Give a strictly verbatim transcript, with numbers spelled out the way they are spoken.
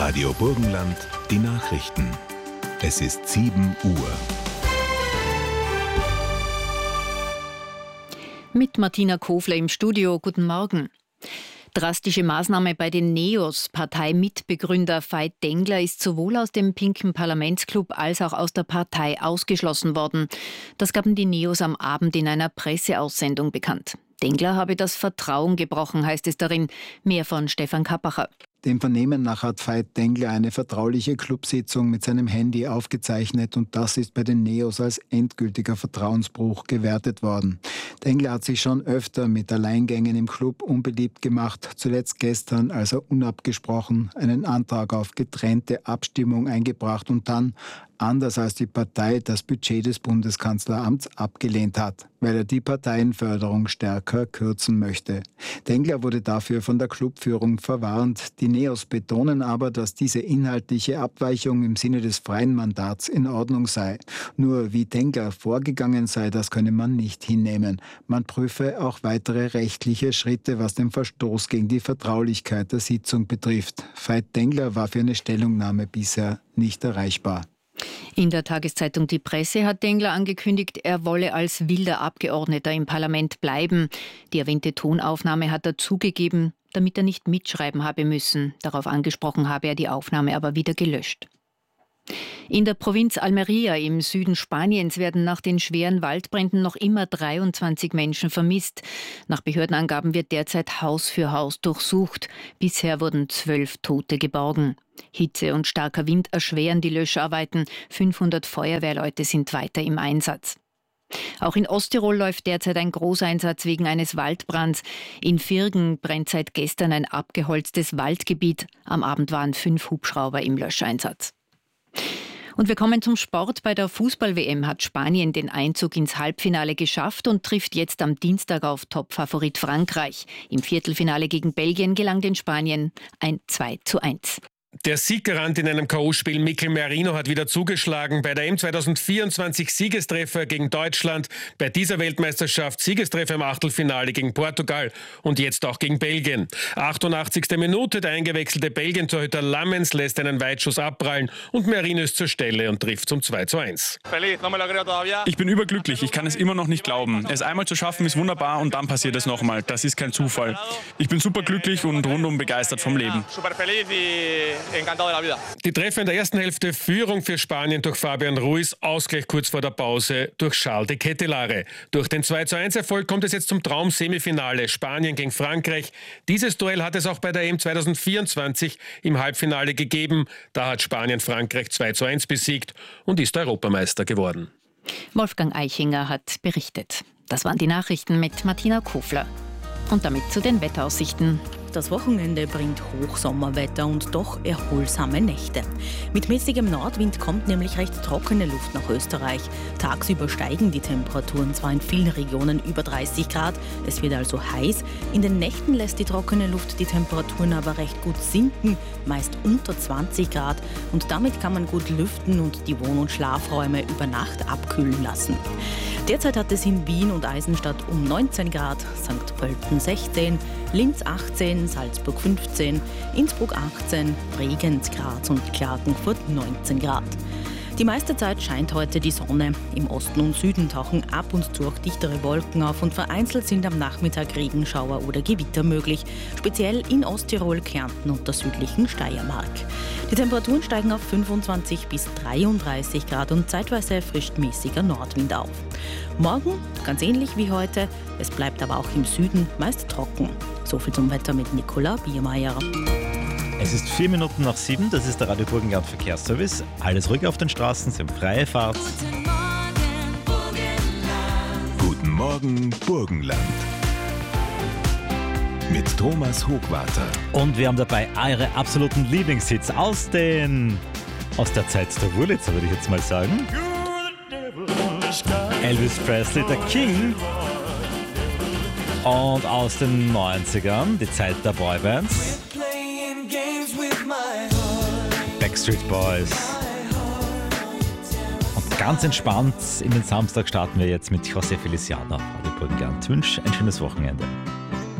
Radio Burgenland, die Nachrichten. Es ist sieben Uhr. Mit Martina Kofler im Studio. Guten Morgen. Drastische Maßnahme bei den Neos. Parteimitbegründer Veit Dengler ist sowohl aus dem pinken Parlamentsclub als auch aus der Partei ausgeschlossen worden. Das gaben die Neos am Abend in einer Presseaussendung bekannt. Dengler habe das Vertrauen gebrochen, heißt es darin. Mehr von Stefan Kappacher. Dem Vernehmen nach hat Veit Dengler eine vertrauliche Clubsitzung mit seinem Handy aufgezeichnet und das ist bei den Neos als endgültiger Vertrauensbruch gewertet worden. Dengler hat sich schon öfter mit Alleingängen im Club unbeliebt gemacht, zuletzt gestern, als er unabgesprochen einen Antrag auf getrennte Abstimmung eingebracht und dann, anders als die Partei, das Budget des Bundeskanzleramts abgelehnt hat, weil er die Parteienförderung stärker kürzen möchte. Dengler wurde dafür von der Clubführung verwarnt. Die Neos betonen aber, dass diese inhaltliche Abweichung im Sinne des freien Mandats in Ordnung sei. Nur wie Dengler vorgegangen sei, das könne man nicht hinnehmen. Man prüfe auch weitere rechtliche Schritte, was den Verstoß gegen die Vertraulichkeit der Sitzung betrifft. Veit Dengler war für eine Stellungnahme bisher nicht erreichbar. In der Tageszeitung Die Presse hat Dengler angekündigt, er wolle als wilder Abgeordneter im Parlament bleiben. Die erwähnte Tonaufnahme hat er zugegeben, damit er nicht mitschreiben habe müssen. Darauf angesprochen habe er die Aufnahme aber wieder gelöscht. In der Provinz Almería im Süden Spaniens werden nach den schweren Waldbränden noch immer dreiundzwanzig Menschen vermisst. Nach Behördenangaben wird derzeit Haus für Haus durchsucht. Bisher wurden zwölf Tote geborgen. Hitze und starker Wind erschweren die Löscharbeiten. fünfhundert Feuerwehrleute sind weiter im Einsatz. Auch in Osttirol läuft derzeit ein Großeinsatz wegen eines Waldbrands. In Virgen brennt seit gestern ein abgeholztes Waldgebiet. Am Abend waren fünf Hubschrauber im Löscheinsatz. Und wir kommen zum Sport. Bei der Fußball-W M hat Spanien den Einzug ins Halbfinale geschafft und trifft jetzt am Dienstag auf Topfavorit Frankreich. Im Viertelfinale gegen Belgien gelang den Spaniern ein zwei zu eins. Der Sieggarant in einem K O-Spiel Mikel Merino hat wieder zugeschlagen. Bei der E M zwanzig vierundzwanzig Siegestreffer gegen Deutschland, bei dieser Weltmeisterschaft Siegestreffer im Achtelfinale gegen Portugal und jetzt auch gegen Belgien. achtundachtzigste Minute, der eingewechselte Belgien-Torhüter Lammens lässt einen Weitschuss abprallen und Merino ist zur Stelle und trifft zum zwei zu eins. Ich bin überglücklich, ich kann es immer noch nicht glauben. Es einmal zu schaffen ist wunderbar und dann passiert es nochmal. Das ist kein Zufall. Ich bin superglücklich und rundum begeistert vom Leben. Die Treffer in der ersten Hälfte, Führung für Spanien durch Fabian Ruiz, Ausgleich kurz vor der Pause durch Charles de Ketelaere. Durch den zwei zu eins Erfolg kommt es jetzt zum Traum-Semifinale, Spanien gegen Frankreich. Dieses Duell hat es auch bei der E M zwanzig vierundzwanzig im Halbfinale gegeben. Da hat Spanien Frankreich zwei zu eins besiegt und ist Europameister geworden. Wolfgang Eichinger hat berichtet. Das waren die Nachrichten mit Martina Kofler. Und damit zu den Wetteraussichten. Das Wochenende bringt Hochsommerwetter und doch erholsame Nächte. Mit mäßigem Nordwind kommt nämlich recht trockene Luft nach Österreich. Tagsüber steigen die Temperaturen zwar in vielen Regionen über dreißig Grad, es wird also heiß. In den Nächten lässt die trockene Luft die Temperaturen aber recht gut sinken, meist unter zwanzig Grad. Und damit kann man gut lüften und die Wohn- und Schlafräume über Nacht abkühlen lassen. Derzeit hat es in Wien und Eisenstadt um neunzehn Grad, Sankt Pölten sechzehn, Linz achtzehn, Salzburg fünfzehn, Innsbruck achtzehn, Bregenz, Graz und Klagenfurt neunzehn Grad. Die meiste Zeit scheint heute die Sonne. Im Osten und Süden tauchen ab und zu auch dichtere Wolken auf und vereinzelt sind am Nachmittag Regenschauer oder Gewitter möglich, speziell in Osttirol, Kärnten und der südlichen Steiermark. Die Temperaturen steigen auf fünfundzwanzig bis dreiunddreißig Grad und zeitweise erfrischt mäßiger Nordwind auf. Morgen ganz ähnlich wie heute, es bleibt aber auch im Süden meist trocken. So viel zum Wetter mit Nicola Biermeier. Es ist vier Minuten nach sieben, das ist der Radio Burgenland Verkehrsservice. Alles ruhig auf den Straßen, Sie haben freie Fahrt. Guten Morgen, Burgenland. Mit Thomas Hochwarter. Und wir haben dabei eure absoluten Lieblingshits aus den... aus der Zeit der Wurlitzer, würde ich jetzt mal sagen. Elvis Presley, der King. Und aus den neunzigern, die Zeit der Boybands. Backstreet Boys. Und ganz entspannt in den Samstag starten wir jetzt mit José Feliciano auf Radio Burgenland. Ich wünsche ein schönes Wochenende.